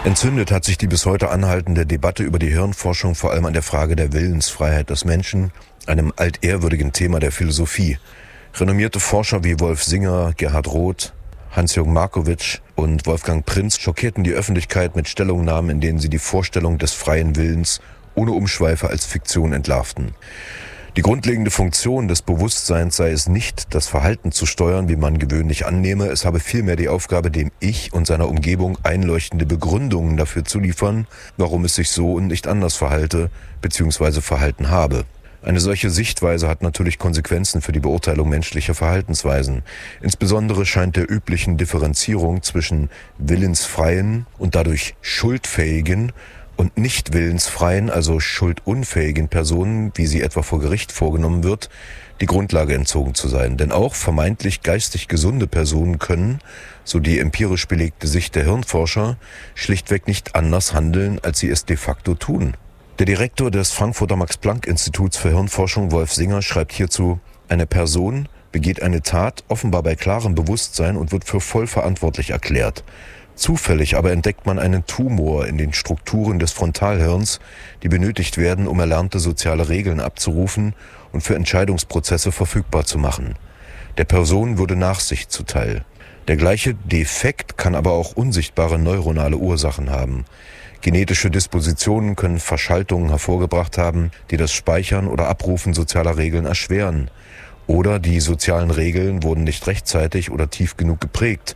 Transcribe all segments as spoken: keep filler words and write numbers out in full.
Entzündet hat sich die bis heute anhaltende Debatte über die Hirnforschung vor allem an der Frage der Willensfreiheit des Menschen, einem altehrwürdigen Thema der Philosophie. Renommierte Forscher wie Wolf Singer, Gerhard Roth, Hans-Jürgen Markowitsch und Wolfgang Prinz schockierten die Öffentlichkeit mit Stellungnahmen, in denen sie die Vorstellung des freien Willens ohne Umschweife als Fiktion entlarvten. Die grundlegende Funktion des Bewusstseins sei es nicht, das Verhalten zu steuern, wie man gewöhnlich annehme. Es habe vielmehr die Aufgabe, dem Ich und seiner Umgebung einleuchtende Begründungen dafür zu liefern, warum es sich so und nicht anders verhalte bzw. verhalten habe. Eine solche Sichtweise hat natürlich Konsequenzen für die Beurteilung menschlicher Verhaltensweisen. Insbesondere scheint der üblichen Differenzierung zwischen willensfreien und dadurch schuldfähigen und nicht willensfreien, also schuldunfähigen Personen, wie sie etwa vor Gericht vorgenommen wird, die Grundlage entzogen zu sein. Denn auch vermeintlich geistig gesunde Personen können, so die empirisch belegte Sicht der Hirnforscher, schlichtweg nicht anders handeln, als sie es de facto tun. Der Direktor des Frankfurter Max-Planck-Instituts für Hirnforschung, Wolf Singer, schreibt hierzu: Eine Person begeht eine Tat offenbar bei klarem Bewusstsein und wird für voll verantwortlich erklärt. Zufällig aber entdeckt man einen Tumor in den Strukturen des Frontalhirns, die benötigt werden, um erlernte soziale Regeln abzurufen und für Entscheidungsprozesse verfügbar zu machen. Der Person würde Nachsicht zuteil. Der gleiche Defekt kann aber auch unsichtbare neuronale Ursachen haben. Genetische Dispositionen können Verschaltungen hervorgebracht haben, die das Speichern oder Abrufen sozialer Regeln erschweren. Oder die sozialen Regeln wurden nicht rechtzeitig oder tief genug geprägt.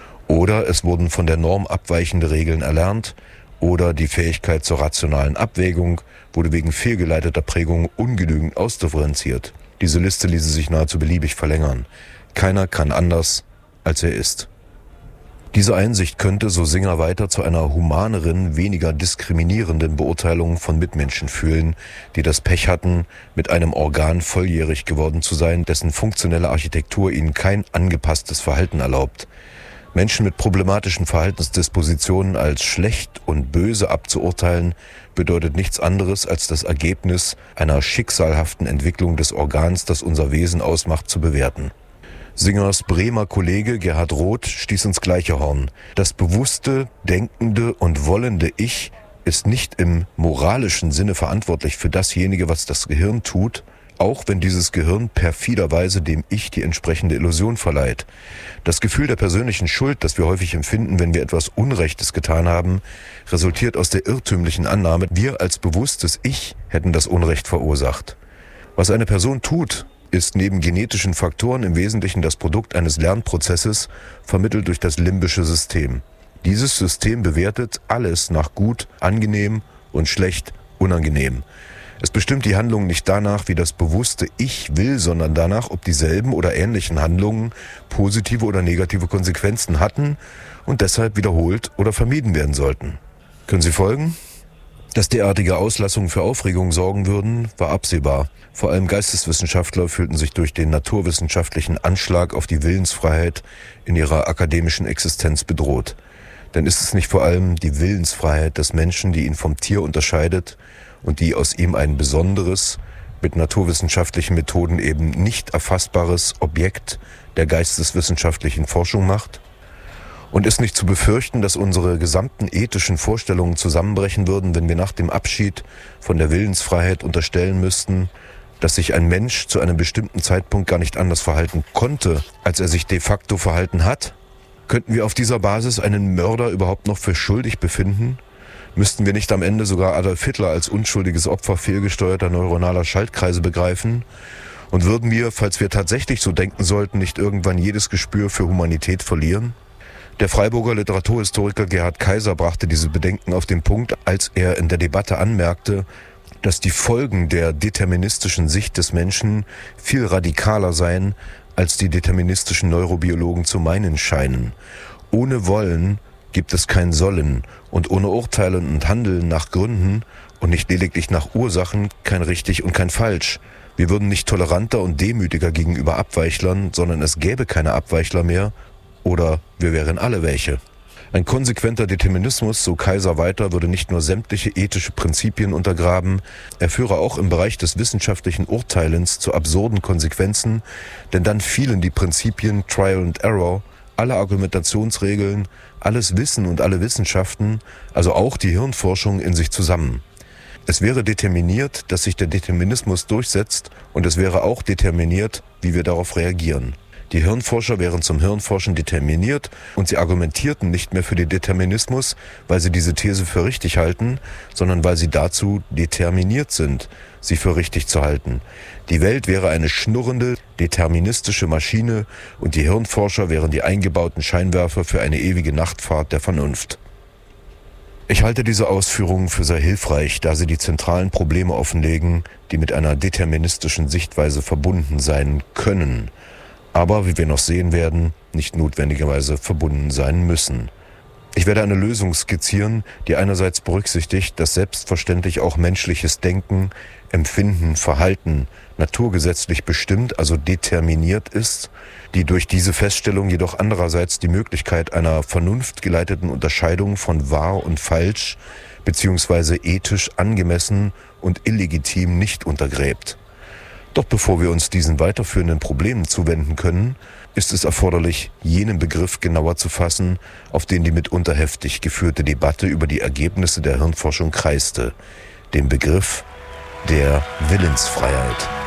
Oder es wurden von der Norm abweichende Regeln erlernt, oder die Fähigkeit zur rationalen Abwägung wurde wegen fehlgeleiteter Prägung ungenügend ausdifferenziert. Diese Liste ließe sich nahezu beliebig verlängern. Keiner kann anders, als er ist. Diese Einsicht könnte, so Singer weiter, zu einer humaneren, weniger diskriminierenden Beurteilung von Mitmenschen führen, die das Pech hatten, mit einem Organ volljährig geworden zu sein, dessen funktionelle Architektur ihnen kein angepasstes Verhalten erlaubt. Menschen mit problematischen Verhaltensdispositionen als schlecht und böse abzuurteilen, bedeutet nichts anderes als das Ergebnis einer schicksalhaften Entwicklung des Organs, das unser Wesen ausmacht, zu bewerten. Singers Bremer Kollege Gerhard Roth stieß ins gleiche Horn. Das bewusste, denkende und wollende Ich ist nicht im moralischen Sinne verantwortlich für dasjenige, was das Gehirn tut, auch wenn dieses Gehirn perfiderweise dem Ich die entsprechende Illusion verleiht. Das Gefühl der persönlichen Schuld, das wir häufig empfinden, wenn wir etwas Unrechtes getan haben, resultiert aus der irrtümlichen Annahme, wir als bewusstes Ich hätten das Unrecht verursacht. Was eine Person tut, ist neben genetischen Faktoren im Wesentlichen das Produkt eines Lernprozesses, vermittelt durch das limbische System. Dieses System bewertet alles nach gut, angenehm und schlecht, unangenehm. Es bestimmt die Handlungen nicht danach, wie das bewusste Ich will, sondern danach, ob dieselben oder ähnlichen Handlungen positive oder negative Konsequenzen hatten und deshalb wiederholt oder vermieden werden sollten. Können Sie folgen? Dass derartige Auslassungen für Aufregung sorgen würden, war absehbar. Vor allem Geisteswissenschaftler fühlten sich durch den naturwissenschaftlichen Anschlag auf die Willensfreiheit in ihrer akademischen Existenz bedroht. Denn ist es nicht vor allem die Willensfreiheit des Menschen, die ihn vom Tier unterscheidet und die aus ihm ein besonderes, mit naturwissenschaftlichen Methoden eben nicht erfassbares Objekt der geisteswissenschaftlichen Forschung macht? Und ist nicht zu befürchten, dass unsere gesamten ethischen Vorstellungen zusammenbrechen würden, wenn wir nach dem Abschied von der Willensfreiheit unterstellen müssten, dass sich ein Mensch zu einem bestimmten Zeitpunkt gar nicht anders verhalten konnte, als er sich de facto verhalten hat? Könnten wir auf dieser Basis einen Mörder überhaupt noch für schuldig befinden? Müssten wir nicht am Ende sogar Adolf Hitler als unschuldiges Opfer fehlgesteuerter neuronaler Schaltkreise begreifen? Und würden wir, falls wir tatsächlich so denken sollten, nicht irgendwann jedes Gespür für Humanität verlieren? Der Freiburger Literaturhistoriker Gerhard Kaiser brachte diese Bedenken auf den Punkt, als er in der Debatte anmerkte, dass die Folgen der deterministischen Sicht des Menschen viel radikaler seien, als die deterministischen Neurobiologen zu meinen scheinen. Ohne Wollen gibt es kein Sollen und ohne Urteilen und Handeln nach Gründen und nicht lediglich nach Ursachen kein richtig und kein falsch. Wir würden nicht toleranter und demütiger gegenüber Abweichlern, sondern es gäbe keine Abweichler mehr, oder wir wären alle welche. Ein konsequenter Determinismus, so Kaiser weiter, würde nicht nur sämtliche ethische Prinzipien untergraben, er führe auch im Bereich des wissenschaftlichen Urteilens zu absurden Konsequenzen, denn dann fielen die Prinzipien Trial and Error, alle Argumentationsregeln, alles Wissen und alle Wissenschaften, also auch die Hirnforschung in sich zusammen. Es wäre determiniert, dass sich der Determinismus durchsetzt, und es wäre auch determiniert, wie wir darauf reagieren. Die Hirnforscher wären zum Hirnforschen determiniert und sie argumentierten nicht mehr für den Determinismus, weil sie diese These für richtig halten, sondern weil sie dazu determiniert sind, sie für richtig zu halten. Die Welt wäre eine schnurrende, deterministische Maschine und die Hirnforscher wären die eingebauten Scheinwerfer für eine ewige Nachtfahrt der Vernunft. Ich halte diese Ausführungen für sehr hilfreich, da sie die zentralen Probleme offenlegen, die mit einer deterministischen Sichtweise verbunden sein können, aber, wie wir noch sehen werden, nicht notwendigerweise verbunden sein müssen. Ich werde eine Lösung skizzieren, die einerseits berücksichtigt, dass selbstverständlich auch menschliches Denken, Empfinden, Verhalten naturgesetzlich bestimmt, also determiniert ist, die durch diese Feststellung jedoch andererseits die Möglichkeit einer vernunftgeleiteten Unterscheidung von wahr und falsch bzw. ethisch angemessen und illegitim nicht untergräbt. Doch bevor wir uns diesen weiterführenden Problemen zuwenden können, ist es erforderlich, jenen Begriff genauer zu fassen, auf den die mitunter heftig geführte Debatte über die Ergebnisse der Hirnforschung kreiste, den Begriff der Willensfreiheit.